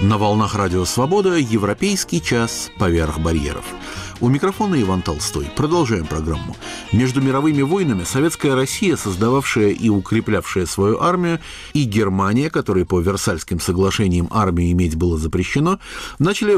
На волнах Радио Свобода «Европейский час поверх барьеров». У микрофона Иван Толстой. Продолжаем программу. Между мировыми войнами советская Россия, создававшая и укреплявшая свою армию, и Германия, которой по Версальским соглашениям армию иметь было запрещено, начали